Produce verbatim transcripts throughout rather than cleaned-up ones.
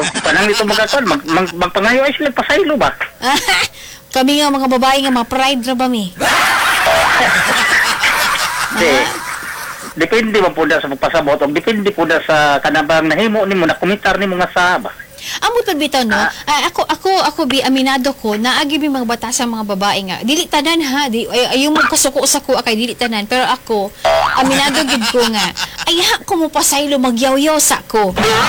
panang dito magkakon, mag, mag, magpangayo ay sila pasaylo ba? Kami nga mga babae nga mga pride ra ba mi? Di, depende mo po na sa pagpasabot o depende po na sa kanabang nahimo nimo na kumitar nimo nga sa ba. Amo pud bitaw no. Ah. Ah, ako ako ako bi aminado ko naagi bi mga bata sa mga babae nga. Dili tanan ha, di ay, ayo mo kasuko sa ko kay dili tanan pero ako aminado gid ko nga. Ay ha ko mo pasaylo magyaw-yaw sa ko.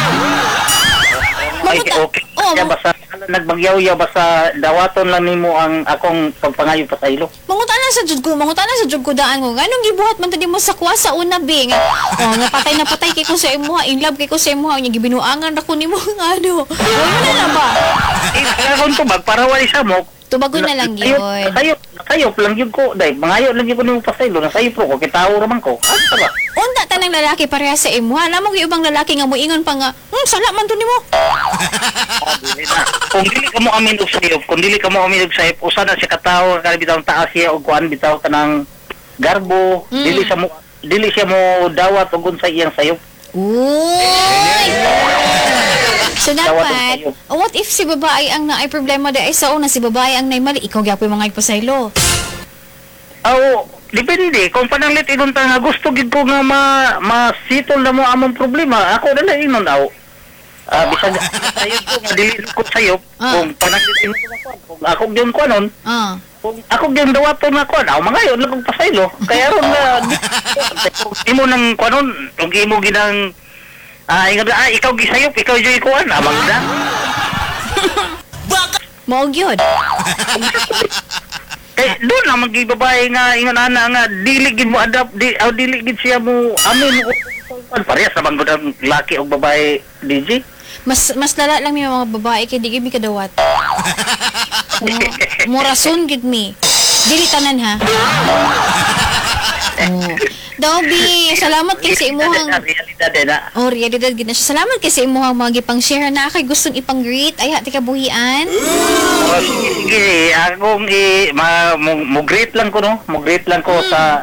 Ay, okay. Oh, Kaya basta nagbagyaw-yaw basta dawaton lang nimo ang akong pagpangayo pasaylo. mangutana sa jud ko, mangutana sa jud ko daan ko. Nganong gibuhat man tadi mo sa kuha sa una bi nga. Oh, nga patay na patay kay ko sa imo, in love kay ko sa imo, nya gibinuangan ra ko nimo nga ano. Wala na ba? Eh, karon ko bag para wali sa mo. Tubagon na lang Sayop, yun. sayop, sayop lang yun ko. Dahil, mangayo lang yun ko nung pasaylo. Nasayop ko, kitaw raman ko. Ano ba? Unta tanang lalaki pareha sa imo. Alam mo yung ibang lalaki nga mo ingon pa nga, hmm, sala man to nimo. Ah, dili na. Kung dili ka mo amin og sayop, kung dili ka mo amin og sayop, usa na siya kataw, kana bitaw taas siya og kuan bitaw kanang garbo, Mm. dili siya mo dili siya mo dawat og unsa iyang sayop. Uy! So Dawat dapat, ang sayo. what if si babae ang naay problema da sa una, si babae ang naay mali, ikaw gyapon mga ipasaylo. Aw, depende kung pananglit inunta nga gusto gid ko nga ma masitol na mo among problema, ako na lang inon aw. Ah, bisag sayop ko nga dili ko sayop, Ah. kung pananglit inunta nga kuan, kung ako gyud kuanon, Ah. kung ako gyud dawaton nga kuan, aw mangayon lang kog pasaylo. Kaya ron nga kung imo nang kuanon, kung imo ginang ah, ingat ah, ikaw gisayop, ikaw joy kuan, amang na. Mao gyud. Kay doon na magibabae nga ingon ana nga dili gid mo adapt di aw dili gid siya mo amin mo parehas sa bang ang laki o babae D J. Mas mas lala lang mi mga babae kay di gid mi kadawat. Oh, mo rason gid mi. Dili tanan ha. Oh. Dobby, salamat kay sa imuhang realidad eh na. oh, realidad gid na siya. Salamat kay sa imuhang mga gipang-share na kay gustong ipang-greet. Ay, hati ka buhian. Oh, sige, sige, akong i ma, mo, mo greet lang ko no, mo greet lang ko sa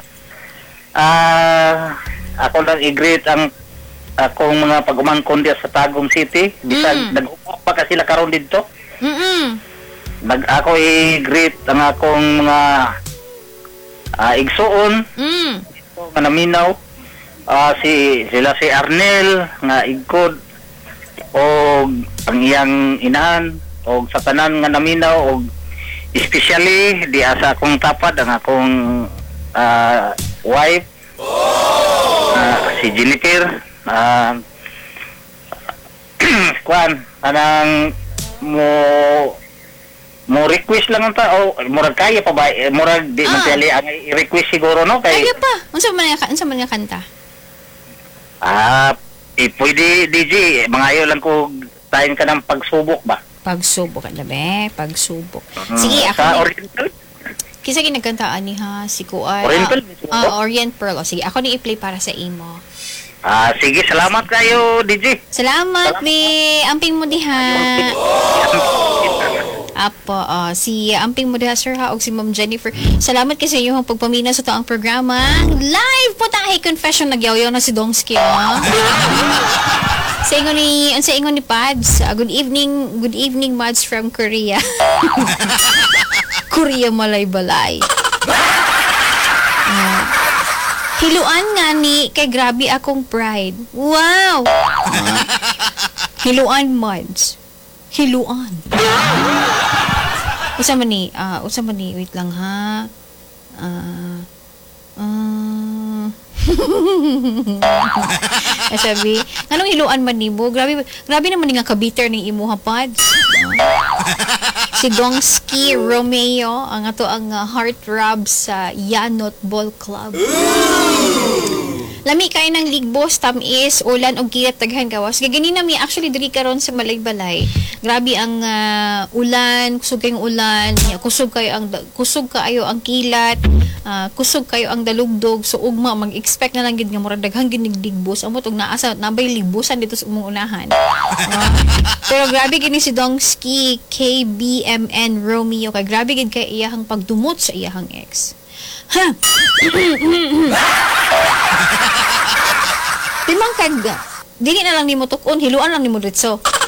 ah ako lang i-greet ang akong mga pag-umangkon diya sa Tagum City. Bisag Mm. nag-upa pa ka sila karon didto. Mm. Nag ako i-greet ang akong mga ah, igsuon Mm. nga naminaw, ah, si sila si Arnel nga igkod o ang iyang inahan o sa tanan nga naminaw o especially di asa akong tapad ang akong ah, wife ah, si Jennifer ah, kuan anang mo mo request lang ang tao murag kaya pa ba eh, murag di man Ah. tali ang i-request siguro no kay Kaya pa. Unsa man nga unsa man nga kanta? ah eh, pwede D J mangayo lang ko tayo ka ng pagsubok ba Pagsubok ka be, pagsubok. Mm, Sige, ako sa ni Oriental kisa ginagkantaan ni ha si Kuan. Oriental, Ah, ah, Orient Pearl. O, sige, ako ni i-play para sa imo. ah sige salamat kayo D J Salamat, be. Amping mo diha. Apo, ah, si Amping mo diha, sir, ha, og si Ma'am Jennifer. Salamat kasi yung pagpamina sa toang programa. Live po tayo, confession, nagyaw-yaw na si Dongski, ha? Sa ingon ni, sa ingon ni Pads, ah, good evening, good evening, Mads from Korea. Korea Malay-Balay. Ah, hiluan nga ni, kay grabe akong pride. Wow! Ah, hiluan, Mads. Hiluan. Usa man ni, ah, usa man ni, wait lang ha. Ah, ah, Ay, sabi, anong hiluan man nimo? Grabe, grabe naman ni nga kabiter ning imuha Pads. Si Dongski Romeo, ang ato ang uh, heartthrob sa Yanot Ball Club. Lami kay ng League Boss tamis ulan og kilat daghan gawas. Gagani na mi actually diri karon sa Malaybalay. Grabe ang uh, ulan, kusog kayong ulan, kusog kayo ang kusog kaayo ang kilat, uh, kusog kayo ang dalugdog. So ugma mag-expect na lang gid nga murag daghang ginig League Boss amot og naa sa nabay libusan dito sa imong unahan. Uh, pero grabe gini si Dongski K B M N Romeo kay grabe gid kay iyahang pagdumot sa iyahang ex. Ha. Timang kag dili na lang nimo tukon, hiluan lang nimo ditso.